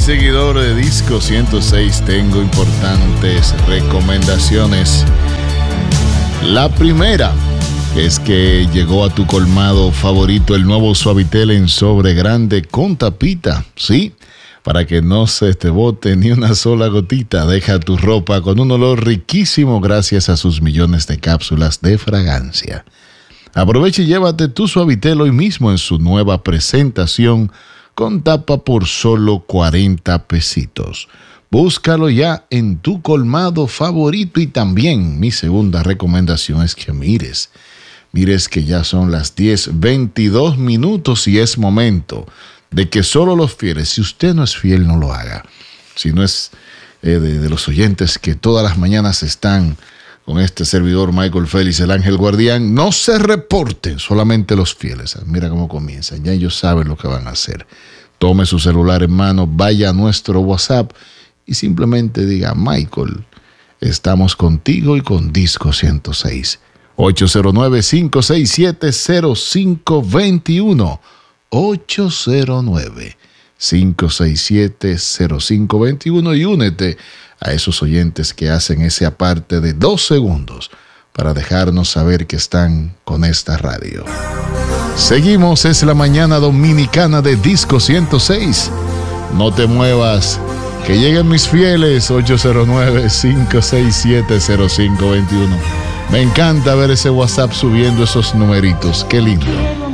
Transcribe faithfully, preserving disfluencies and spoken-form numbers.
seguidor de Disco ciento seis, tengo importantes recomendaciones. La primera es que llegó a tu colmado favorito el nuevo Suavitel en sobre grande con tapita, ¿sí? Para que no se te bote ni una sola gotita. Deja tu ropa con un olor riquísimo gracias a sus millones de cápsulas de fragancia. Aprovecha y llévate tu Suavitel hoy mismo en su nueva presentación con tapa por solo cuarenta pesitos. Búscalo ya en tu colmado favorito. Y también mi segunda recomendación es que mires, mires que ya son las diez veintidós minutos y es momento de que solo los fieles, si usted no es fiel, no lo haga. Si no es eh, de, de los oyentes que todas las mañanas están con este servidor Michael Félix, el ángel guardián, no se reporten, solamente los fieles. Mira cómo comienzan, ya ellos saben lo que van a hacer. Tome su celular en mano, vaya a nuestro WhatsApp y simplemente diga: Michael, estamos contigo y con Disco ciento seis. ocho cero nueve, cinco seis siete, cero cinco dos uno. ocho cero nueve, cinco seis siete, cero cinco dos uno y únete a esos oyentes que hacen ese aparte de dos segundos para dejarnos saber que están con esta radio. Seguimos, es la mañana dominicana de Disco ciento seis. No te muevas, que lleguen mis fieles. Ocho cero nueve, cinco seis siete, cero cinco dos uno. Me encanta ver ese WhatsApp subiendo esos numeritos, qué lindo.